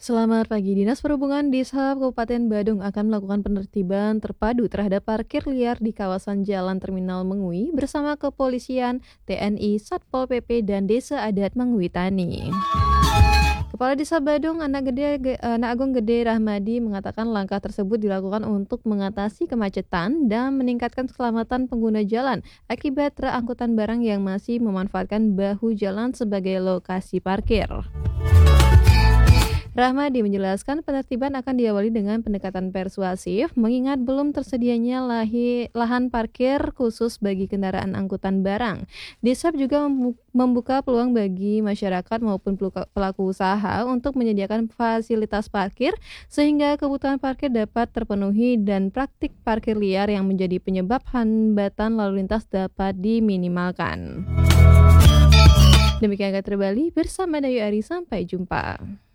Selamat pagi, Dinas Perhubungan di Sahab Kabupaten Badung akan melakukan penertiban terpadu terhadap parkir liar di kawasan Jalan Terminal Mengui bersama Kepolisian, TNI, Satpol PP, dan Desa Adat Mengui Tani. Kepala Desa Badung, Anak Agung Gede Rahmadi mengatakan langkah tersebut dilakukan untuk mengatasi kemacetan dan meningkatkan keselamatan pengguna jalan akibat truk angkutan barang yang masih memanfaatkan bahu jalan sebagai lokasi parkir. Rahmadi menjelaskan penertiban akan diawali dengan pendekatan persuasif, mengingat belum tersedianya lahan parkir khusus bagi kendaraan angkutan barang. Disab juga membuka peluang bagi masyarakat maupun pelaku usaha untuk menyediakan fasilitas parkir, sehingga kebutuhan parkir dapat terpenuhi dan praktik parkir liar yang menjadi penyebab hambatan lalu lintas dapat diminimalkan. Demikian kata Bali bersama Dayu Ari, sampai jumpa.